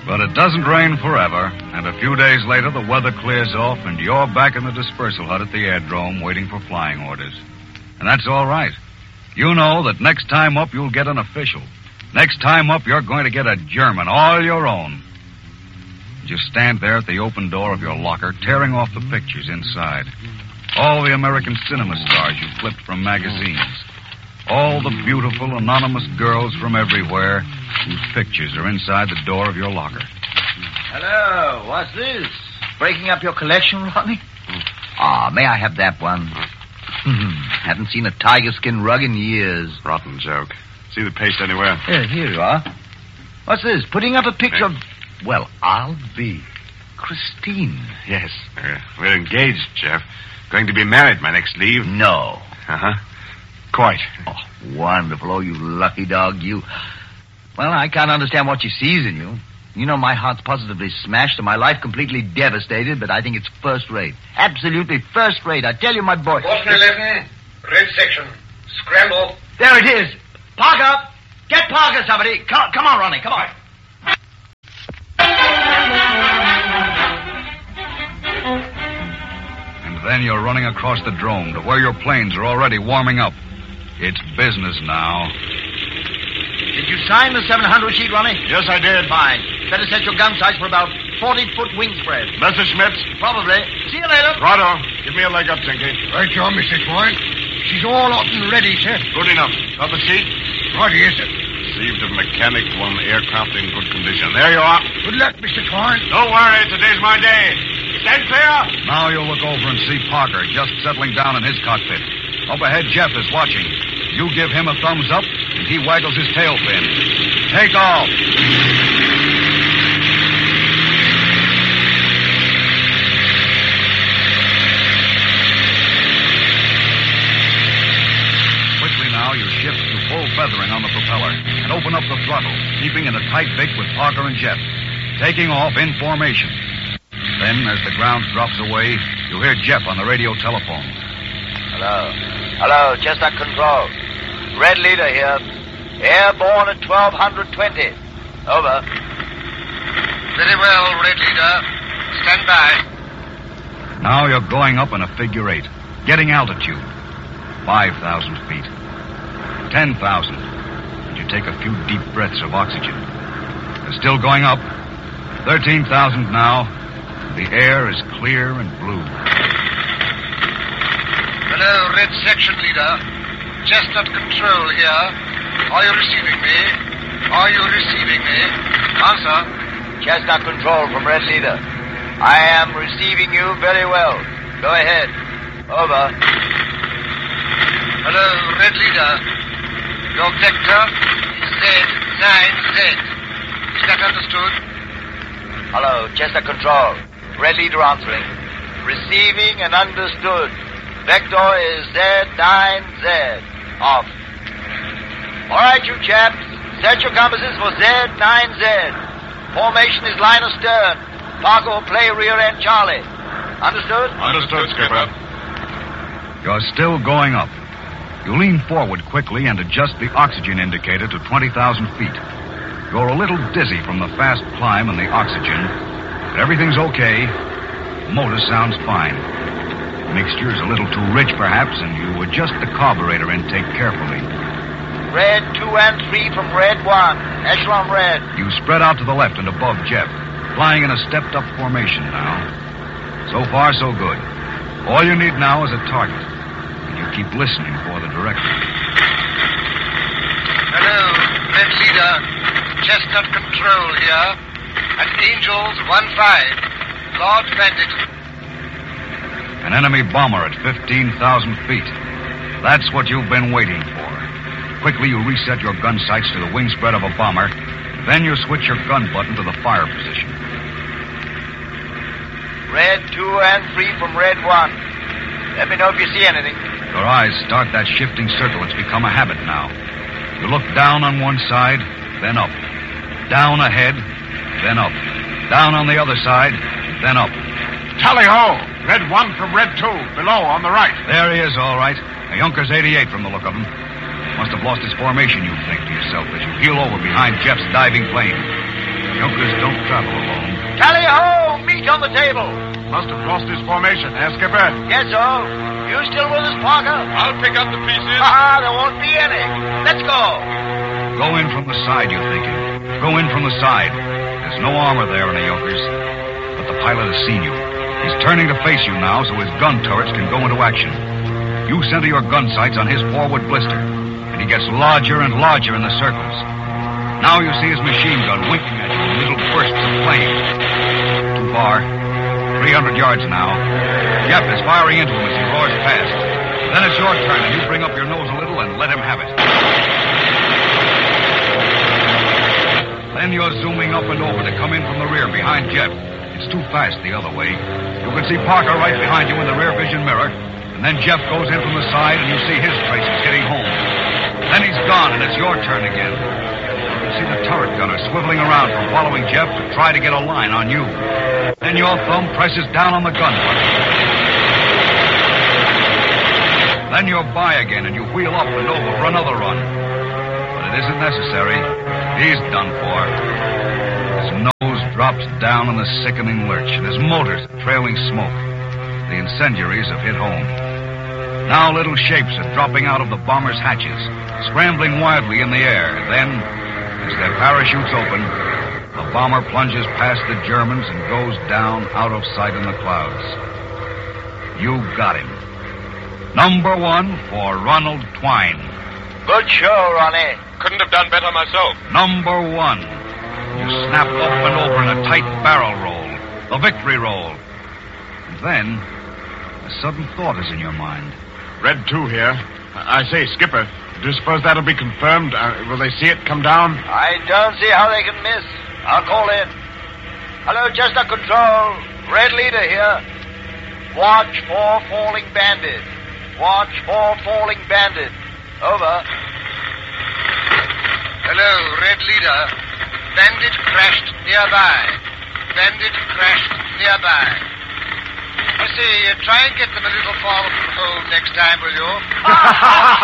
But it doesn't rain forever, and a few days later the weather clears off and you're back in the dispersal hut at the airdrome waiting for flying orders. And that's all right. You know that next time up you'll get an official. Next time up you're going to get a German, all your own. You stand there at the open door of your locker, tearing off the pictures inside. All the American cinema stars you flipped from magazines. All the beautiful, anonymous girls from everywhere whose pictures are inside the door of your locker. Hello, what's this? Breaking up your collection, Ronnie? May I have that one? Haven't seen a tiger skin rug in years. Rotten joke. See the paste anywhere? Yeah, here you are. What's this? Putting up a picture of... Well, I'll be Christine. Yes. We're engaged, Jeff. Going to be married my next leave. No. Uh-huh. Quite. Oh, wonderful. Oh, you lucky dog, you. Well, I can't understand what she sees in you. You know, my heart's positively smashed and my life completely devastated, but I think it's first rate. Absolutely first rate. I tell you, my boy. Boston 11, red section. Scramble. There it is. Parker! Get Parker, somebody. Come on, Ronnie, come on. And then you're running across the drome to where your planes are already warming up. It's business now. Did you sign the 700 sheet, Ronnie? Yes, I did. Fine. Better set your gun sights for about 40-foot wing spread. Mr. Schmitz? Probably. See you later. Righto. Give me a leg up, Tinky. Right, John, Mr. Twine. She's all up and ready, sir. Good enough. Got the sheet? Righty, yes, sir. Received of mechanic, one aircraft in good condition. There you are. Good luck, Mr. Twine. Don't worry. Today's my day. Stand clear. Now you'll look over and see Parker just settling down in his cockpit. Up ahead, Jeff is watching. You give him a thumbs up, and he waggles his tail fin. Take off. Quickly now, you shift to full feathering on the propeller and open up the throttle, keeping in a tight big with Parker and Jeff. Taking off in formation. Then, as the ground drops away, you hear Jeff on the radio telephone. Hello, Chestnut Control. Red Leader here. Airborne at 1220. Over. Very well, Red Leader. Stand by. Now you're going up in a figure eight, getting altitude. 5,000 feet. 10,000. And you take a few deep breaths of oxygen. You're still going up. 13,000 now. The air is clear and blue. Hello, Red Section Leader. Chestnut Control here. Are you receiving me? Are you receiving me? Answer. Chestnut Control from Red Leader. I am receiving you very well. Go ahead. Over. Hello, Red Leader. Your vector is Z9Z. Is that understood? Hello, Chestnut Control. Red Leader answering. Receiving and understood. Vector is Z9Z. Off. All right, you chaps. Set your compasses for Z9Z. Formation is line astern. Parker will play rear end Charlie. Understood? Understood, Skipper. You're still going up. You lean forward quickly and adjust the oxygen indicator to 20,000 feet. You're a little dizzy from the fast climb and the oxygen, but everything's okay. The motor sounds fine. The mixture's a little too rich, perhaps, and you adjust the carburetor intake carefully. Red 2 and 3 from Red 1. Echelon Red. You spread out to the left and above Jeff, flying in a stepped-up formation now. So far, so good. All you need now is a target, and you keep listening for the direction. Hello, Red Leader. Chestnut Control here. At Angels 1-5. Lord Bandit. An enemy bomber at 15,000 feet. That's what you've been waiting for. Quickly, you reset your gun sights to the wing spread of a bomber. Then you switch your gun button to the fire position. Red 2 and 3 from Red 1. Let me know if you see anything. Your eyes start that shifting circle. It's become a habit now. You look down on one side, then up. Down ahead, then up. Down on the other side, then up. Tally-ho! Red 1 from Red 2, below on the right. There he is, all right. A Junkers 88 from the look of him. Must have lost his formation, you think to yourself, as you peel over behind Jeff's diving plane. Junkers don't travel alone. Tally-ho! Meat on the table. Must have lost his formation, Skipper? Guess so. You still with us, Parker? I'll pick up the pieces. There won't be any. Let's go. Go in from the side, you're thinking. Go in from the side. There's no armor there in the Junkers. But the pilot has seen you. He's turning to face you now so his gun turrets can go into action. You center your gun sights on his forward blister, and he gets larger and larger in the circles. Now you see his machine gun winking at you in little bursts of flame. Too far. 300 yards now. Jeff is firing into him as he roars past. Then it's your turn, and you bring up your nose a little and let him have it. Then you're zooming up and over to come in from the rear behind Jeff. It's too fast the other way. You can see Parker right behind you in the rear vision mirror, and then Jeff goes in from the side, and you see his traces getting home. Then he's gone, and it's your turn again. You can see the turret gunner swiveling around from following Jeff to try to get a line on you. Then your thumb presses down on the gun button. Then you're by again, and you wheel up and over for another run. But it isn't necessary. He's done for. His nose drops down in the sickening lurch, and his motors are trailing smoke. The incendiaries have hit home. Now little shapes are dropping out of the bomber's hatches, scrambling wildly in the air. Then, as their parachutes open, the bomber plunges past the Germans and goes down out of sight in the clouds. You got him. Number 1 for Ronald Twine. Good show, Ronnie. Couldn't have done better myself. Number 1. You snap up and over in a tight barrel roll, the victory roll. And then, a sudden thought is in your mind. Red 2 here. I say, Skipper, do you suppose that'll be confirmed? Will they see it come down? I don't see how they can miss. I'll call in. Hello, Chester Control. Red Leader here. Watch for falling bandit. Watch for falling bandit. Over. Hello, Red Leader. Bandit crashed nearby. Bandit crashed nearby. I say, try and get them a little farther from home next time, will you?